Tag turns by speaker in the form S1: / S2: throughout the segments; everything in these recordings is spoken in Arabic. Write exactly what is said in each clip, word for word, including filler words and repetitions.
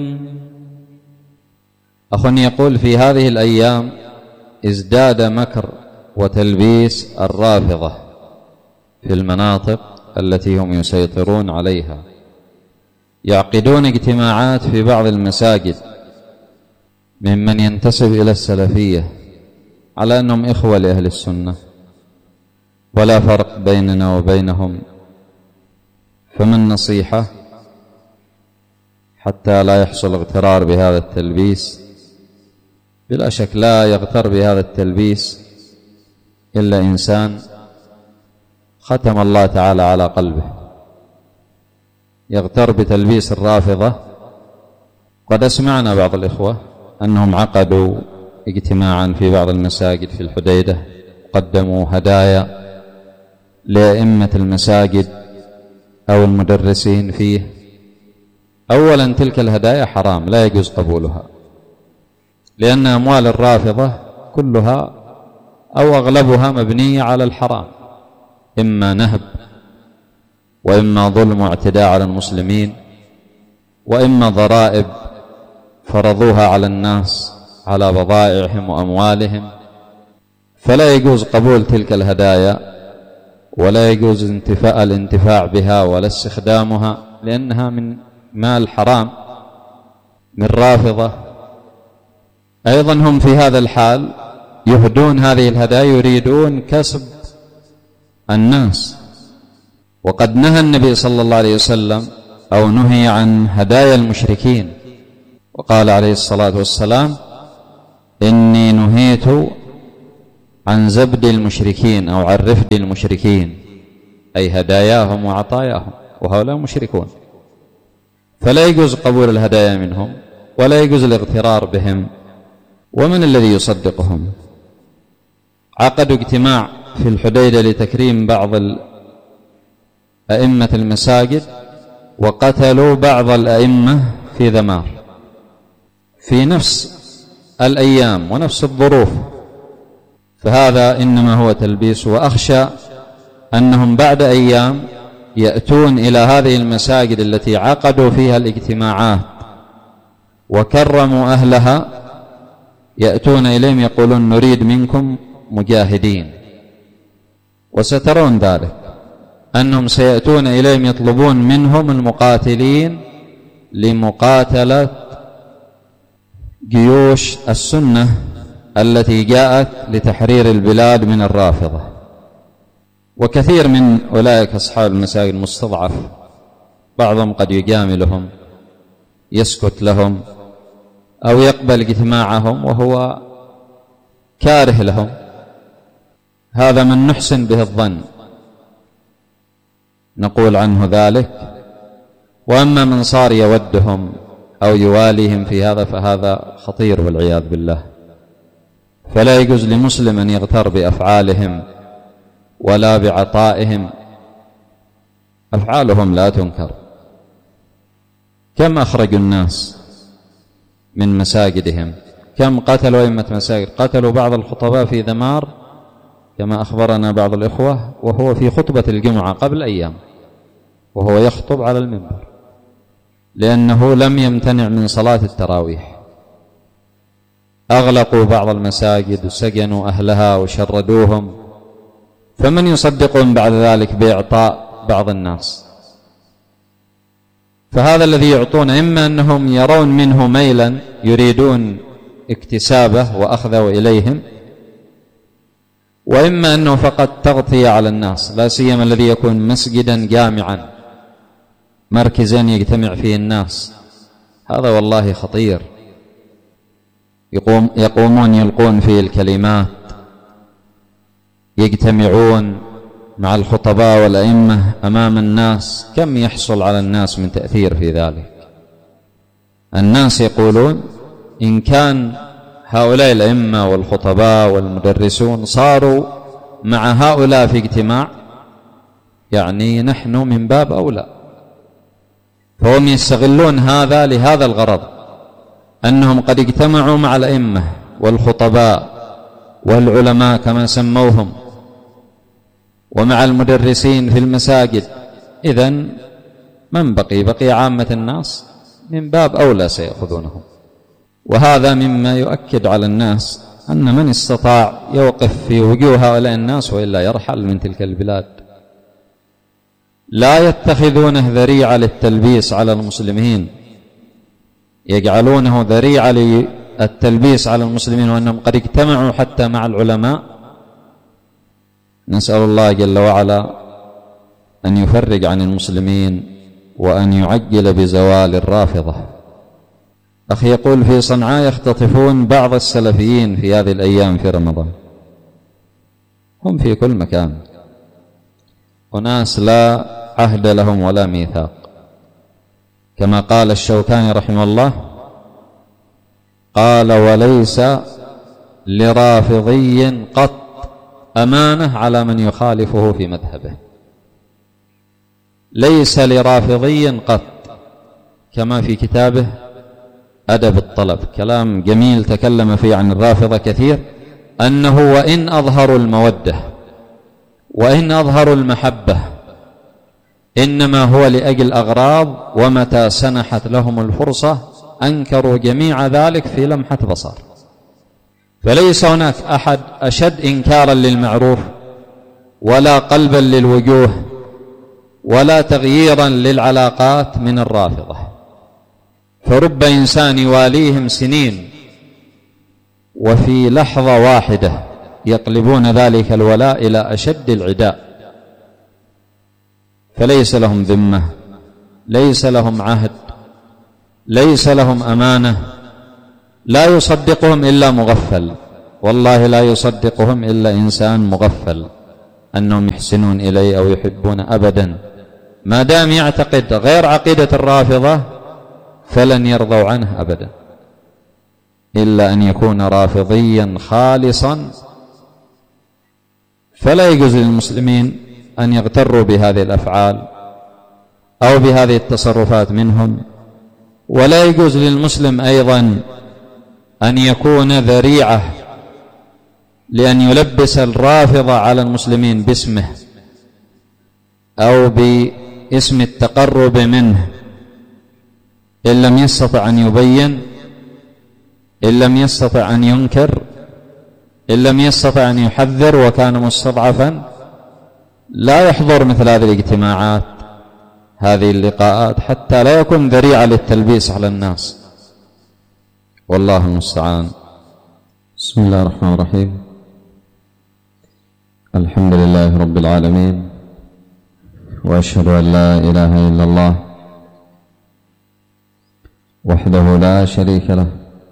S1: أخ يقول: في هذه الأيام ازداد مكر وتلبيس الرافضة في المناطق التي هم يسيطرون عليها، يعقدون اجتماعات في بعض المساجد ممن ينتسب إلى السلفية على أنهم إخوة لأهل السنة ولا فرق بيننا وبينهم، فما النصيحة حتى لا يحصل اغترار بهذا التلبيس؟ بلا شك لا يغتر بهذا التلبيس إلا إنسان ختم الله تعالى على قلبه. يغتر بتلبيس الرافضة. قد أسمعنا بعض الإخوة أنهم عقدوا اجتماعا في بعض المساجد في الحديدة، قدموا هدايا لأئمة المساجد أو المدرسين فيه. أولا تلك الهدايا حرام، لا يجوز قبولها، لأن أموال الرافضة كلها أو أغلبها مبنية على الحرام، إما نهب وإما ظلم واعتداء على المسلمين وإما ضرائب فرضوها على الناس على بضائعهم وأموالهم. فلا يجوز قبول تلك الهدايا ولا يجوز انتفاء الانتفاع بها ولا استخدامها، لأنها من مال حرام من رافضة. أيضا هم في هذا الحال يهدون هذه الهدايا، يريدون كسب الناس، وقد نهى النبي صلى الله عليه وسلم أو نهي عن هدايا المشركين، وقال عليه الصلاة والسلام: إني نهيت عن زبد المشركين أو عن رفد المشركين، أي هداياهم وعطاياهم، وهؤلاء مشركون. فلا يجوز قبول الهدايا منهم ولا يجوز الاغترار بهم. ومن الذي يصدقهم؟ عقدوا اجتماع في الحديدة لتكريم بعض أئمة المساجد وقتلوا بعض الأئمة في ذمار في نفس الأيام ونفس الظروف، فهذا إنما هو تلبيس. وأخشى أنهم بعد أيام يأتون إلى هذه المساجد التي عقدوا فيها الاجتماعات وكرموا أهلها، يأتون إليهم يقولون: نريد منكم مجاهدين. وسترون ذلك، أنهم سيأتون إليهم يطلبون منهم المقاتلين لمقاتلة جيوش السنة التي جاءت لتحرير البلاد من الرافضة. وكثير من أولئك أصحاب المساجد المستضعف بعضهم قد يجاملهم، يسكت لهم أو يقبل اجتماعهم وهو كاره لهم. هذا من نحسن به الظن نقول عنه ذلك. وأما من صار يودهم أو يواليهم في هذا فهذا خطير والعياذ بالله. فلا يجوز لمسلم أن يغتر بأفعالهم ولا بعطائهم، أفعالهم لا تنكر. كم أخرجوا الناس من مساجدهم، كم قتلوا أئمة مساجد، قتلوا بعض الخطباء في ذمار كما أخبرنا بعض الإخوة وهو في خطبة الجمعة قبل أيام وهو يخطب على المنبر، لأنه لم يمتنع من صلاة التراويح. أغلقوا بعض المساجد وسجنوا أهلها وشردوهم، فمن يصدقون بعد ذلك بإعطاء بعض الناس؟ فهذا الذي يعطون إما أنهم يرون منه ميلا يريدون اكتسابه وأخذه إليهم، وإما أنه فقط تغطية على الناس، لا سيما الذي يكون مسجدا جامعا مركزا يجتمع فيه الناس. هذا والله خطير. يقوم يقومون يلقون فيه الكلمات، يجتمعون مع الخطباء والأئمة أمام الناس. كم يحصل على الناس من تأثير في ذلك؟ الناس يقولون إن كان هؤلاء الأئمة والخطباء والمدرسون صاروا مع هؤلاء في اجتماع، يعني نحن من باب أولى. فهم يستغلون هذا لهذا الغرض، أنهم قد اجتمعوا مع الأئمة والخطباء والعلماء كما سموهم ومع المدرسين في المساجد. إذن من بقي؟ بقي عامة الناس، من باب أولى سيأخذونهم. وهذا مما يؤكد على الناس أن من استطاع يوقف في وجوه هؤلاء الناس وإلا يرحل من تلك البلاد. لا يتخذونه ذريعة للتلبيس على المسلمين، يجعلونه ذريعة للتلبيس على المسلمين وأنهم قد اجتمعوا حتى مع العلماء. نسأل الله جل وعلا أن يفرج عن المسلمين وأن يعجل بزوال الرافضة. أخي يقول في صنعاء يختطفون بعض السلفيين في هذه الأيام في رمضان. هم في كل مكان، وناس لا عهد لهم ولا ميثاق، كما قال الشوكاني رحمه الله، قال: وليس لرافضي قط أمانة على من يخالفه في مذهبه. ليس لرافضي قط، كما في كتابه أدب الطلب، كلام جميل تكلم فيه عن الرافضة كثير، أنه وإن أظهروا المودة وإن أظهروا المحبة إنما هو لأجل أغراض، ومتى سنحت لهم الفرصة أنكروا جميع ذلك في لمحة بصر. فليس هناك أحد أشد إنكارا للمعروف ولا قلبا للوجوه ولا تغييرا للعلاقات من الرافضة. فرب إنسان يواليهم سنين وفي لحظة واحدة يقلبون ذلك الولاء إلى أشد العداء. فليس لهم ذمة، ليس لهم عهد، ليس لهم أمانة. لا يصدقهم إلا مغفل، والله لا يصدقهم إلا إنسان مغفل أنهم يحسنون إليه أو يحبون أبدا. ما دام يعتقد غير عقيدة الرافضة فلن يرضوا عنه أبدا، إلا أن يكون رافضيا خالصا. فلا يجوز للمسلمين أن يغتروا بهذه الأفعال أو بهذه التصرفات منهم، ولا يجوز للمسلم أيضا أن يكون ذريعة لأن يلبس الرافضة على المسلمين باسمه أو باسم التقرب منه، إن لم يستطع أن يبين، إن لم يستطع أن ينكر، إن لم يستطع أن يحذر وكان مستضعفا، لا يحضر مثل هذه الاجتماعات، هذه اللقاءات، حتى لا يكون ذريعة للتلبيس على الناس. والله المستعان. بسم الله الرحمن الرحيم. الحمد لله رب العالمين، وأشهد أن لا إله إلا الله وحده لا شريك له،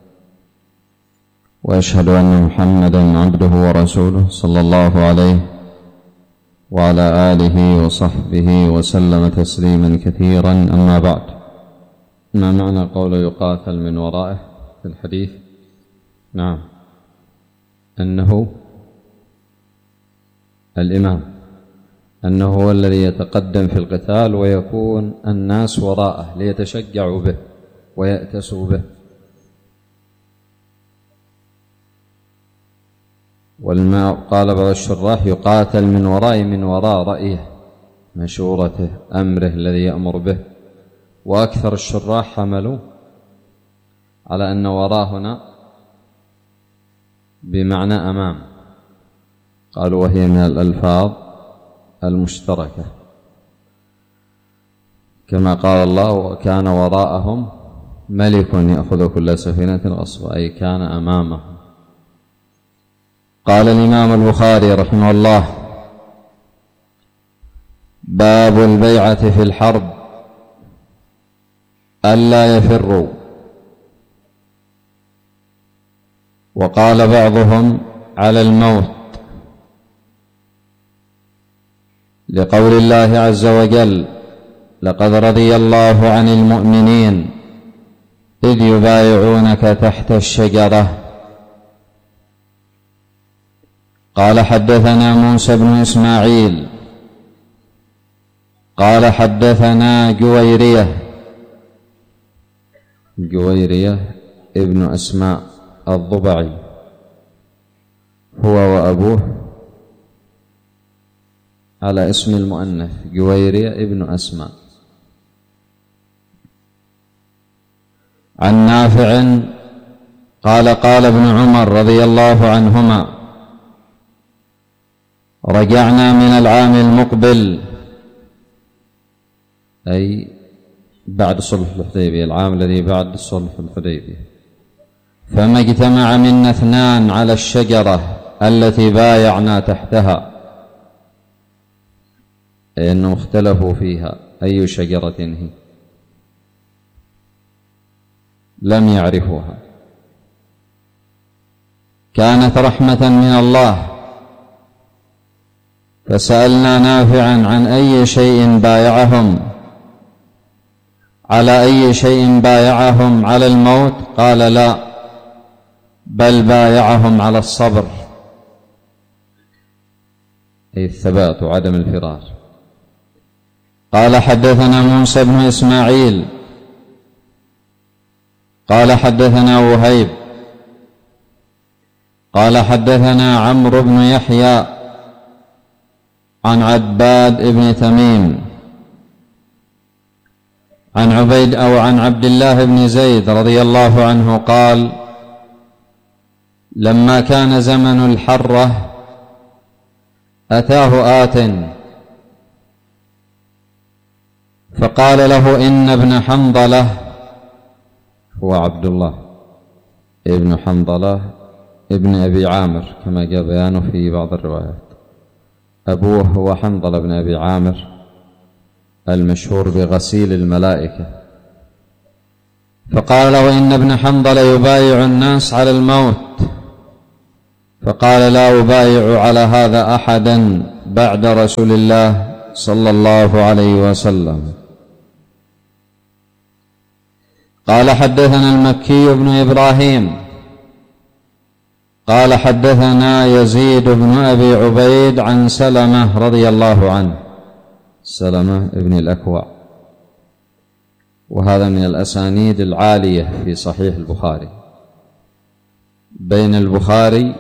S1: وأشهد أن محمدا عبده ورسوله صلى الله عليه وعلى آله وصحبه وسلم تسليما كثيرا. أما بعد، ما معنى قول يقاتل من ورائه في الحديث؟ نعم، أنه الإمام، أنه هو الذي يتقدم في القتال ويكون الناس وراءه ليتشجعوا به ويأتسوا به. والما قال بعض الشراح يقاتل من وراء من وراء رأيه، مشورته، أمره الذي يأمر به. وأكثر الشراح حملوا على أن وراء هنا بمعنى أمام، قالوا وهي من الألفاظ المشتركة، كما قال الله: وكان وراءهم ملك يأخذ كل سفينة غصبا، أي كان أمامهم. قال الإمام البخاري رحمه الله: باب البيعة في الحرب ألا يفروا. وقال بعضهم على الموت، لقول الله عز وجل: لقد رضي الله عن المؤمنين إذ يبايعونك تحت الشجرة. قال حدثنا موسى بن إسماعيل قال حدثنا جويرية جويرية ابن أسماء الضبعي، هو وأبوه على اسم المؤنث، جويرية ابن أسماء. عن نافع قال قال ابن عمر رضي الله عنهما: رجعنا من العام المقبل، أي بعد صلح الحديبية، العام الذي بعد صلح الحديبية، فما اجتمع منا اثنان على الشجرة التي بايعنا تحتها، أي أنهم اختلفوا فيها أي شجرة هي، لم يعرفوها، كانت رحمة من الله، فسألنا نافعا عن أي شيء بايعهم، على أي شيء بايعهم، على الموت؟ قال لا، بل بايعهم على الصبر، أي الثبات وعدم الفرار. قال حدثنا موسى بن إسماعيل قال حدثنا وهيب قال حدثنا عمرو بن يحيى عن عباد بن تميم عن عبيد أو عن عبد الله بن زيد رضي الله عنه قال: لما كان زمن الحرة أتاه آت فقال له: إن ابن حنظلة، هو عبد الله ابن حنظلة ابن أبي عامر كما جاء بيانه في بعض الروايات، أبوه هو حنظلة بن أبي عامر المشهور بغسيل الملائكة، فقال له: إن ابن حنظلة يبايع الناس على الموت، فقال: لا أبايع على هذا أحدا بعد رسول الله صلى الله عليه وسلم. قال حدثنا المكي بن إبراهيم قال حدثنا يزيد بن أبي عبيد عن سلمة رضي الله عنه، سلمة بن الأكوع، وهذا من الأسانيد العالية في صحيح البخاري، بين البخاري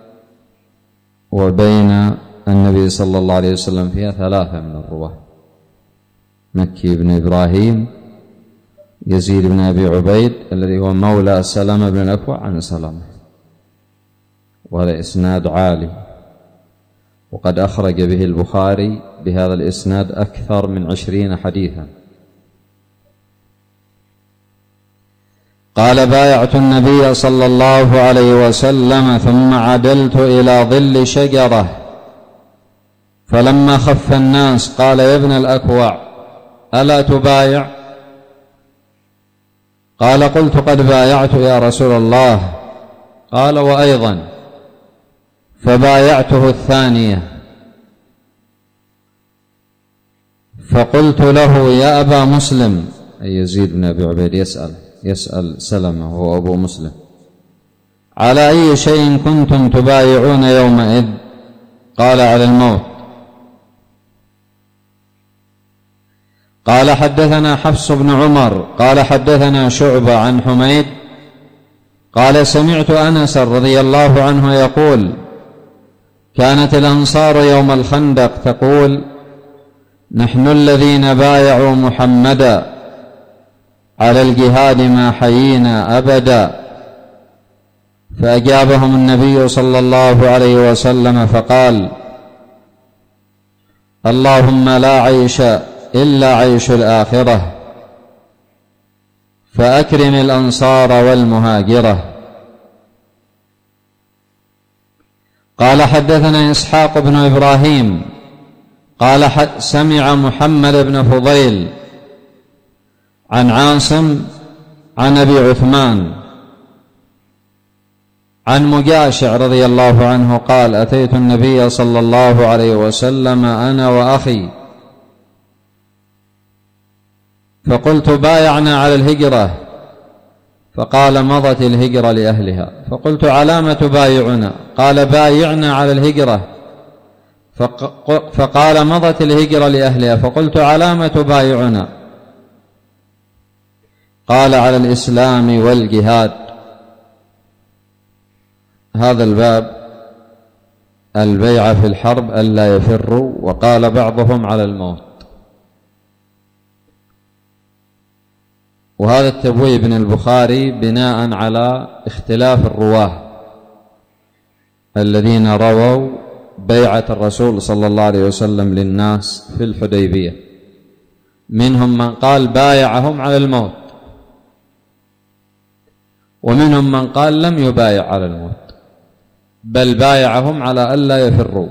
S1: وبين النبي صلى الله عليه وسلم فيها ثلاثة من الرواة: مكي بن إبراهيم، يزيد بن أبي عبيد الذي هو مولى سلمة بن الأكوع عن سلمة، وهذا إسناد عالي، وقد أخرج به البخاري بهذا الإسناد أكثر من عشرين حديثا. قال: بايعت النبي صلى الله عليه وسلم ثم عدلت إلى ظل شجرة، فلما خف الناس قال: يا ابن الأكوع ألا تبايع؟ قال: قلت: قد بايعت يا رسول الله. قال: وأيضا، فبايعته الثانية، فقلت له: يا أبا مسلم، أي يزيد بن أبي عبيد يسأل يسأل سلمة وهو أبو مسلم: على أي شيء كنتم تبايعون يومئذ؟ قال: على الموت. قال حدثنا حفص بن عمر قال حدثنا شعبة عن حميد قال: سمعت أنس رضي الله عنه يقول: كانت الأنصار يوم الخندق تقول: نحن الذين بايعوا محمدا على الجهاد ما حيينا أبدا. فأجابهم النبي صلى الله عليه وسلم فقال: اللهم لا عيش إلا عيش الآخرة، فأكرم الأنصار والمهاجرة. قال حدثنا إسحاق بن إبراهيم قال سمع محمد بن فضيل عن عاصم عن أبي عثمان عن مجاشع رضي الله عنه قال: أتيت النبي صلى الله عليه وسلم أنا وأخي فقلت: بايعنا على الهجرة. فقال: مضت الهجرة لأهلها. فقلت: على ما تبايعنا؟ قال: بايعنا على الهجرة. فقال: مضت الهجرة لأهلها. فقلت: على ما تبايعنا؟ قال: على الإسلام والجهاد. هذا الباب البيعة في الحرب ألا يفروا، وقال بعضهم على الموت. وهذا التبويب من البخاري بناء على اختلاف الرواه الذين رووا بيعة الرسول صلى الله عليه وسلم للناس في الحديبية. منهم من قال بايعهم على الموت، ومنهم من قال لم يبايع على الموت بل بايعهم على ألا يفروا.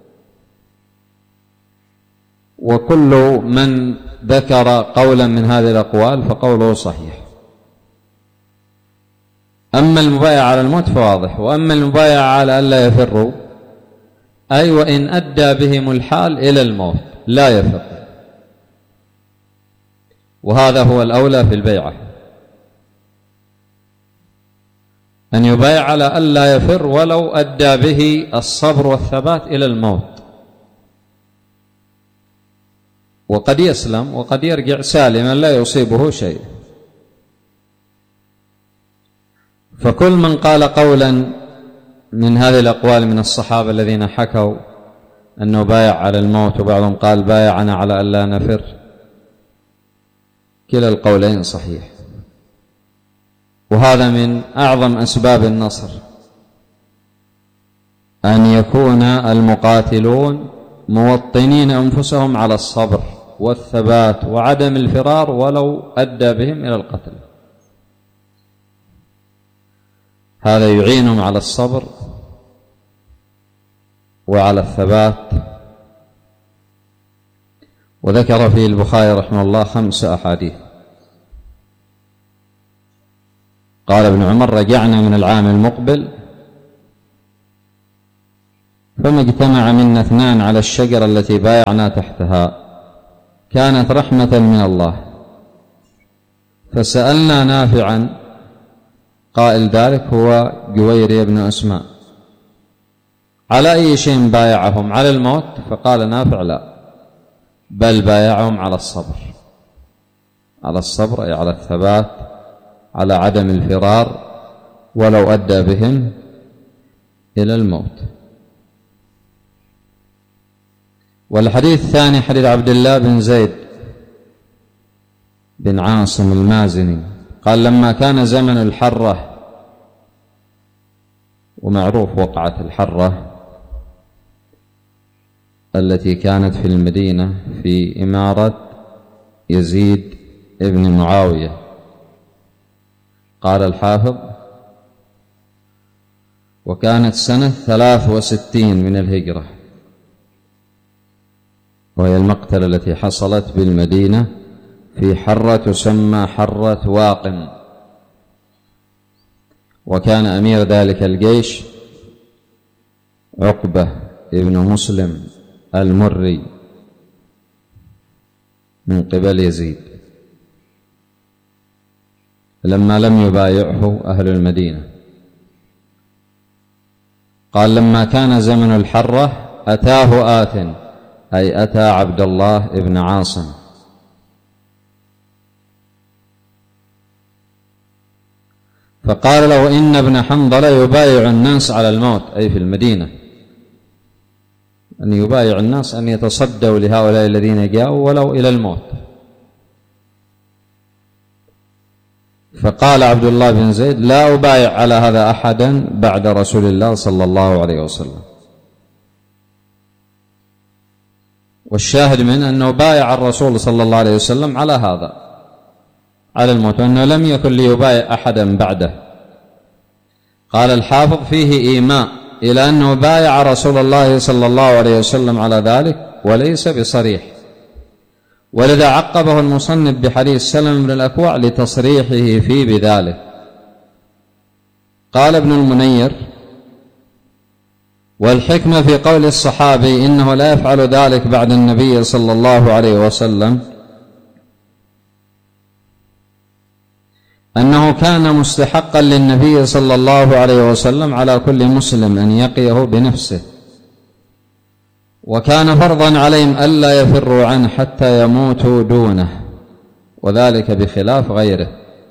S1: وكل من ذكر قولا من هذه الأقوال فقوله صحيح. أما المبايع على الموت فواضح، وأما المبايع على ألا يفروا أي وإن أدى بهم الحال إلى الموت لا يفر، وهذا هو الأولى في البيعة، أن يبايع على ألا يفر ولو أدى به الصبر والثبات إلى الموت، وقد يسلم وقد يرجع سالما لا يصيبه شيء. فكل من قال قولا من هذه الأقوال من الصحابة الذين حكوا أنه بايع على الموت وبعضهم قال بايعنا على ألا نفر، كلا القولين صحيح. وهذا من أعظم أسباب النصر، أن يكون المقاتلون موطنين أنفسهم على الصبر والثبات وعدم الفرار ولو أدى بهم إلى القتل. هذا يعينهم على الصبر وعلى الثبات. وذكر فيه البخاري رحمه الله خمس أحاديث. قال ابن عمر: رجعنا من العام المقبل فما اجتمع منا اثنان على الشجرة التي بايعنا تحتها، كانت رحمة من الله، فسألنا نافعا، قائل ذلك هو جويري بن أسماء، على أي شيء بايعهم، على الموت؟ فقال نافع: لا، بل بايعهم على الصبر. على الصبر أي على الثبات، على عدم الفرار ولو أدى بهم إلى الموت. والحديث الثاني حديث عبد الله بن زيد بن عاصم المازني قال: لما كان زمن الحرة، ومعروف وقعة الحرة التي كانت في المدينة في إمارة يزيد ابن معاوية، قال الحافظ: وكانت سنة ثلاث وستين من الهجرة، وهي المقتلة التي حصلت بالمدينة في حرة تسمى حرة واقم. وكان أمير ذلك الجيش عقبة ابن مسلم المري من قبل يزيد، لما لم يبايعه أهل المدينة. قال: لما كان زمن الحرة أتاه آت، أي أتى عبد الله بن عاصم، فقال له: إن ابن حنظلة يبايع الناس على الموت، أي في المدينة، أن يبايع الناس أن يتصدوا لهؤلاء الذين جاءوا ولو إلى الموت. فقال عبد الله بن زيد: لا أبايع على هذا أحدا بعد رسول الله صلى الله عليه وسلم. والشاهد من أنه بايع الرسول صلى الله عليه وسلم على هذا، على الموت، وأنه لم يكن ليبايع أحدا بعده. قال الحافظ: فيه إيماء إلى أنه بايع رسول الله صلى الله عليه وسلم على ذلك وليس بصريح، ولذا عقبه المصنف بحديث سلم بن الأكوع لتصريحه فيه بذلك. قال ابن المنير: والحكمة في قول الصحابي إنه لا يفعل ذلك بعد النبي صلى الله عليه وسلم أنه كان مستحقا للنبي صلى الله عليه وسلم على كل مسلم أن يقيه بنفسه، وكان فرضا عليهم ألا يفروا عنه حتى يموتوا دونه، وذلك بخلاف غيره.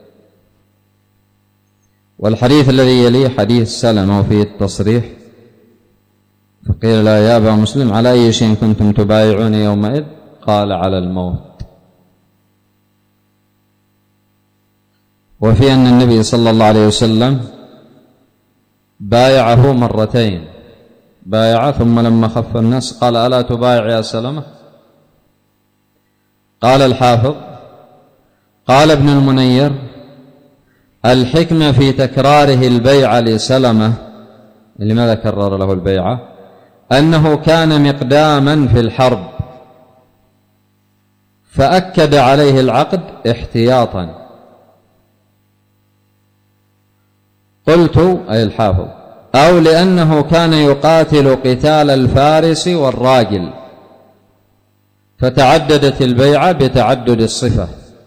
S1: والحديث الذي يليه حديث سلمة وفيه التصريح، فقيل لا يا أبا مسلم على أي شيء كنتم تبايعون يومئذ؟ قال: على الموت. وفي أن النبي صلى الله عليه وسلم بايعه مرتين، بايع ثم لما خف الناس قال: ألا تبايع يا سلمة؟ قال الحافظ: قال ابن المنير: الحكمة في تكراره البيعة لسلمة، لماذا كرر له البيعة؟ أنه كان مقداما في الحرب فأكد عليه العقد احتياطا. قلت أي الحافظ: أو لأنه كان يقاتل قتال الفارس والراجل فتعددت البيعة بتعدد الصفة.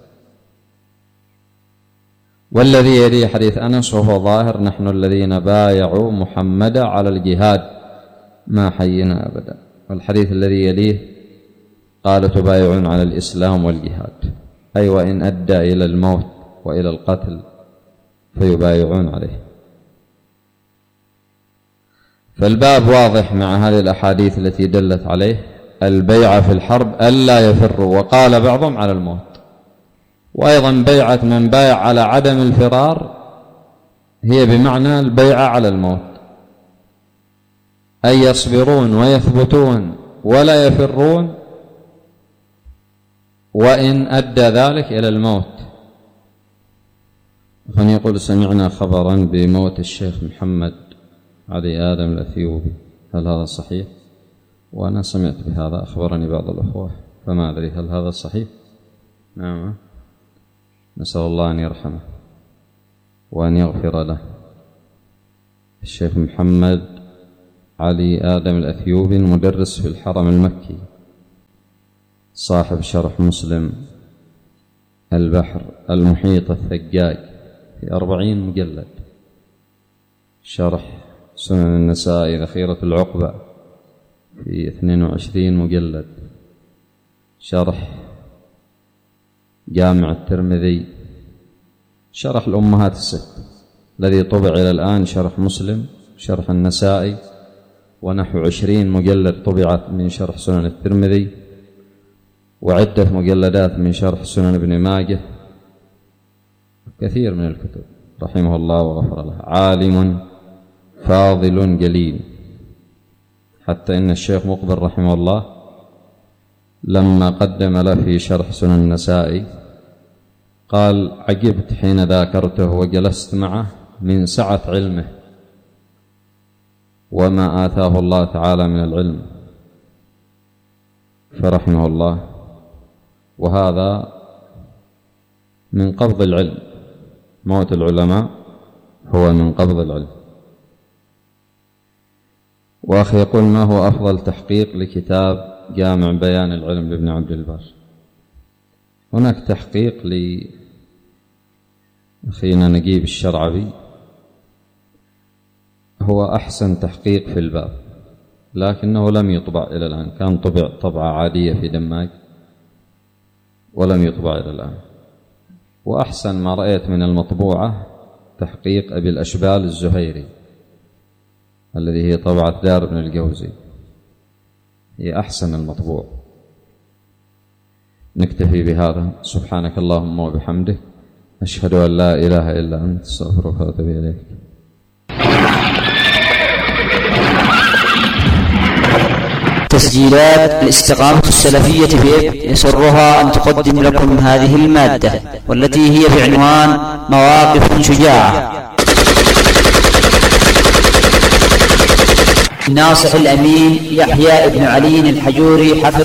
S1: والذي يليه حديث أنس وهو ظاهر: نحن الذين بايعوا محمدا على الجهاد ما حينا أبدا. والحديث الذي يليه قال: تبايعون على الإسلام والجهاد، أي وإن أدى إلى الموت وإلى القتل فيبايعون عليه. فالباب واضح مع هذه الأحاديث التي دلت عليه البيعة في الحرب ألا يفروا، وقال بعضهم على الموت. وأيضا بيعة من بايع على عدم الفرار هي بمعنى البيعة على الموت، أي يصبرون ويثبتون ولا يفرون وإن أدى ذلك إلى الموت. كان يقول: سمعنا خبرا بموت الشيخ محمد علي آدم الأثيوبي، هل هذا صحيح؟ وأنا سمعت بهذا، أخبرني بعض الأخوة، فما أدري هل هذا صحيح؟ نعم، نسأل الله أن يرحمه وأن يغفر له. الشيخ محمد علي آدم الأثيوبي المدرس في الحرم المكي، صاحب شرح مسلم البحر المحيط الثجاج في أربعين مجلد، شرح سنن النسائي ذخيرة العقبة في اثنين وعشرين مجلد، شرح جامع الترمذي، شرح الأمهات الست الذي طبع إلى الآن، شرح مسلم، شرح النسائي، ونحو عشرين مجلد طبعت من شرح سنن الترمذي، وعدة مجلدات من شرح سنن ابن ماجه، كثير من الكتب رحمه الله وغفر له. عالم فاضل جليل، حتى إن الشيخ مقبل رحمه الله لما قدم له في شرح سنن النسائي قال: عجبت حين ذاكرته وجلست معه من سعة علمه وما آتاه الله تعالى من العلم، فرحمه الله. وهذا من قبض العلم، موت العلماء هو من قبض العلم. وأخي يقول: ما هو أفضل تحقيق لكتاب جامع بيان العلم لابن عبد البر؟ هناك تحقيق لأخينا نجيب الشرعبي، هو أحسن تحقيق في الباب، لكنه لم يطبع إلى الآن، كان طبع طبعة عادية في دماج ولم يطبع إلى الآن. وأحسن ما رأيت من المطبوعة تحقيق أبي الأشبال الزهيري الذي هي طبعة دار ابن الجوزي، هي أحسن المطبوع. نكتفي بهذا. سبحانك اللهم وبحمدك، أشهد أن لا إله إلا أنت، أستغفرك وأتوب إليك.
S2: تسجيلات الاستقامة السلفية بإب يسرها أن تقدم لكم هذه المادة، والتي هي بعنوان مواقف شجاعة. ناصح الأمين يحيى بن علي الحجوري حفظ